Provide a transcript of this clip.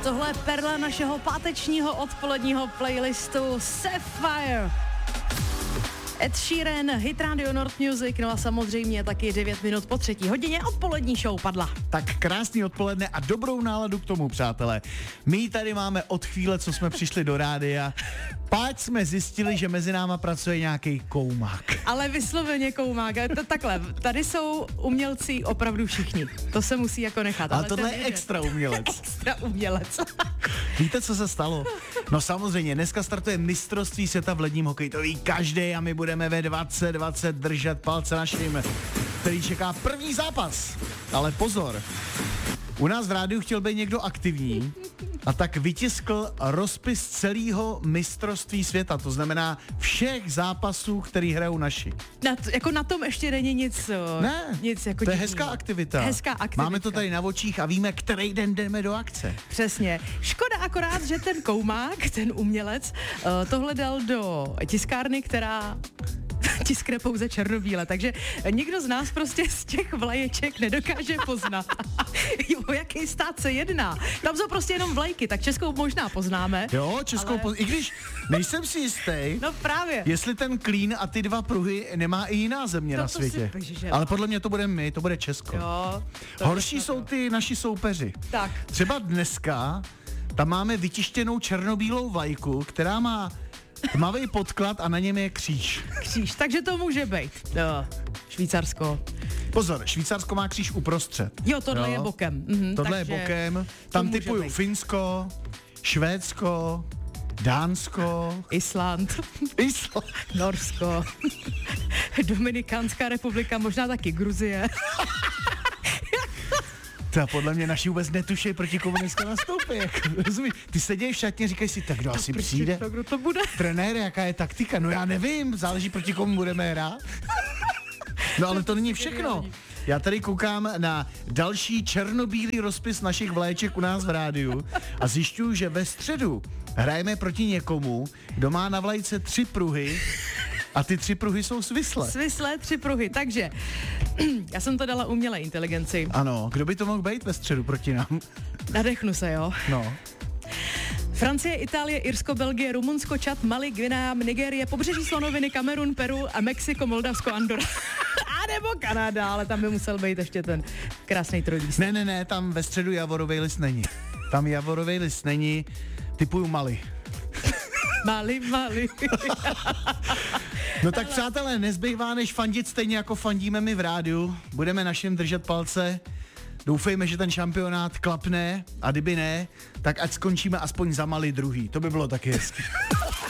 Tohle je perla našeho pátečního odpoledního playlistu Sapphire. Ed Sheeran, Hit Radio North Music, no a samozřejmě taky 9 minut po 3:00 odpolední show padla. Tak krásný odpoledne a dobrou náladu k tomu, přátelé. My tady máme od chvíle, co jsme přišli do rádia, páč jsme zjistili, že mezi náma pracuje nějaký koumák. Ale vysloveně koumák, takhle, tady jsou umělci opravdu všichni, to se musí jako nechat. Ale tohle je extra umělec. Extra umělec. Víte, co se stalo? No samozřejmě, dneska startuje mistrovství světa v ledním hokeji, to ví každý a my budeme ve 2020 držet palce našim, který čeká první zápas. Ale pozor, u nás v rádiu chtěl být někdo aktivní a tak vytiskl rozpis celého mistrovství světa, to znamená všech zápasů, který hrajou naši. Na tom ještě není nic. Ne, nic jako to je divného. hezká aktivita. Hezká aktivita. Máme to tady na očích a víme, který den jdeme do akce. Přesně. Škoda akorát, že ten koumák, ten umělec, tohle dal do tiskárny, která tiskne pouze černobíle, takže nikdo z nás prostě z těch vlaječek nedokáže poznat, o jaký stát se jedná. Tam jsou prostě jenom vlajky, tak českou možná poznáme. Jo, českou i když nejsem si jistý, no právě. Jestli ten Klín a ty dva pruhy nemá i jiná země na světě. Ale podle mě to bude my, to bude Česko. Jo, horší jsou ty naši soupeři. Tak. Třeba dneska tam máme vytištěnou černobílou vlajku, která má tmavý podklad a na něm je kříž. Kříž, takže to může být. Jo, Švýcarsko. Pozor, Švýcarsko má kříž uprostřed. Jo, tohle je bokem. Tohle je bokem. Tam typuju Finsko, Švédsko, Dánsko, Island, Norsko, Dominikánská republika, možná taky Gruzie. To podle mě naši vůbec netušej, proti komu dneska nastoupí. Rozumíš? Ty seděj v šatně, říkají si, tak kdo asi přijde? Kdo to bude? Trenér, jaká je taktika? No já nevím, záleží proti komu budeme hrát. No ale to není všechno. Já tady koukám na další černobílý rozpis našich vlaječek u nás v rádiu a zjišťuju, že ve středu hrajeme proti někomu, kdo má na vlajce 3 pruhy a ty 3 pruhy jsou svislé. Svislé 3 pruhy, takže já jsem to dala umělé inteligenci. Ano, kdo by to mohl být ve středu proti nám? Nadechnu se, jo. No. Francie, Itálie, Irsko, Belgie, Rumunsko, Čad, Mali, Guinea, Nigérie, Pobřeží slonoviny, Kamerun, Peru a Mexiko, Moldavsko, Andorra. A nebo Kanada, ale tam by musel být ještě ten krásný trojlíst. Ne, tam ve středu javorovej list není. Tam javorovej list není, typuju Mali. Mali. No tak přátelé, nezbývá než fandit stejně jako fandíme my v rádiu. Budeme našim držet palce. Doufejme, že ten šampionát klapne a kdyby ne, tak ať skončíme aspoň za Mali druhý. To by bylo taky hezky.